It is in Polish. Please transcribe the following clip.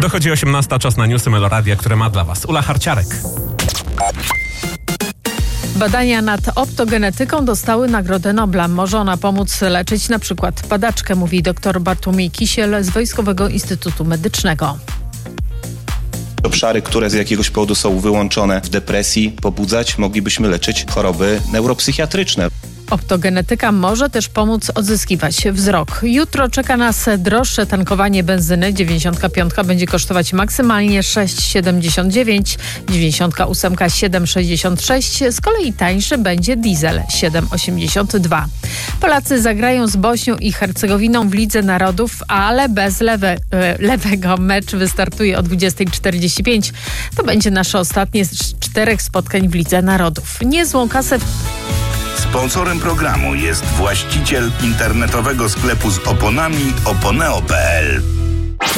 Dochodzi 18, czas na newsy Meloradia, które ma dla Was Ula Harciarek. Badania nad optogenetyką dostały Nagrodę Nobla. Może ona pomóc leczyć na przykład padaczkę, mówi dr Bartłomiej Kisiel z Wojskowego Instytutu Medycznego. Obszary, które z jakiegoś powodu są wyłączone w depresji, pobudzać, moglibyśmy leczyć choroby neuropsychiatryczne. Optogenetyka może też pomóc odzyskiwać wzrok. Jutro czeka nas droższe tankowanie benzyny. 95 będzie kosztować maksymalnie 6,79, 98 7,66. Z kolei tańszy będzie diesel 7,82. Polacy zagrają z Bośnią i Hercegowiną w Lidze Narodów, ale bez lewego. Mecz wystartuje o 20:45. To będzie nasze ostatnie z 4 spotkań w Lidze Narodów. Niezłą kasę. Sponsorem programu jest właściciel internetowego sklepu z oponami oponeo.pl.